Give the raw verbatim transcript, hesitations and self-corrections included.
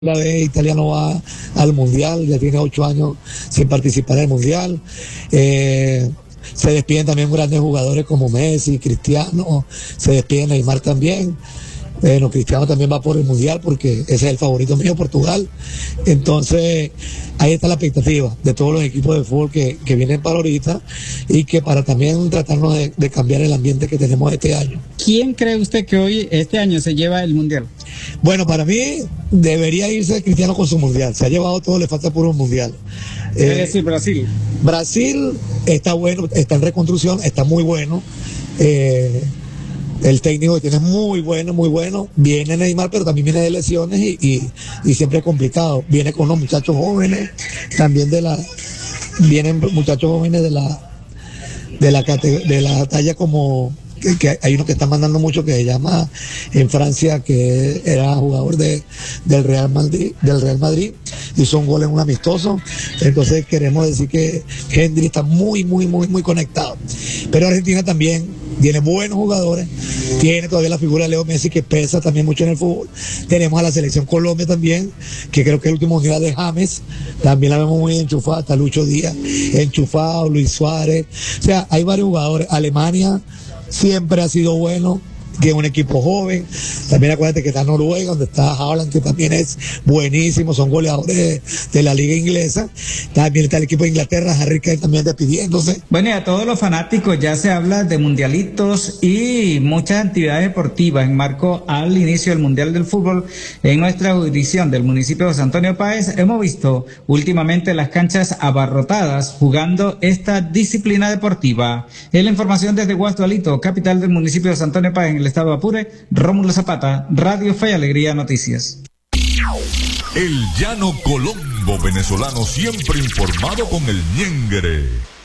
La vez Italia no va al Mundial, ya tiene ocho años sin participar en el Mundial. Eh, se despiden también grandes jugadores como Messi, Cristiano, se despide Neymar también. Bueno, Cristiano también va por el Mundial porque ese es el favorito mío, Portugal. Entonces, ahí está la expectativa de todos los equipos de fútbol que, que vienen para ahorita y que para también tratarnos de, de cambiar el ambiente que tenemos este año. ¿Quién cree usted que hoy, este año, se lleva el Mundial? Bueno, para mí debería irse Cristiano con su Mundial. Se ha llevado todo, le falta puro Mundial. Es eh, decir, Brasil. Brasil está bueno, está en reconstrucción, está muy bueno. Eh, El técnico que tiene es muy bueno, muy bueno. Viene Neymar, pero también viene de lesiones y, y, y siempre es complicado. Viene con unos muchachos jóvenes, también de la, vienen muchachos jóvenes de la, de la, de la talla como, que, que hay uno que está mandando mucho que se llama en Francia, que era jugador de, del Real Madrid, del Real Madrid, hizo un gol en un amistoso. Entonces queremos decir que Hendry está muy, muy, muy, muy conectado. Pero Argentina también tiene buenos jugadores, tiene todavía la figura de Leo Messi que pesa también mucho en el fútbol. Tenemos a la selección Colombia también, que creo que el último mundial de James, también la vemos muy enchufada, está Lucho Díaz enchufado, Luis Suárez, o sea, hay varios jugadores. Alemania siempre ha sido bueno, que es un equipo joven. También acuérdate que está Noruega, donde está Haaland, que también es buenísimo, son goleadores de, de la liga inglesa. También está el equipo de Inglaterra, Harry Kane también despidiéndose. Bueno, y a todos los fanáticos ya se habla de mundialitos y muchas actividades deportivas en marco al inicio del Mundial del Fútbol en nuestra jurisdicción del municipio de José Antonio Páez. Hemos visto últimamente las canchas abarrotadas jugando esta disciplina deportiva. Es la información desde Guastualito, capital del municipio de José Antonio Páez, en el estado de Apure. Rómulo Zapata, Radio Fe y Alegría Noticias. El llano Colombo venezolano, siempre informado con el ñengere.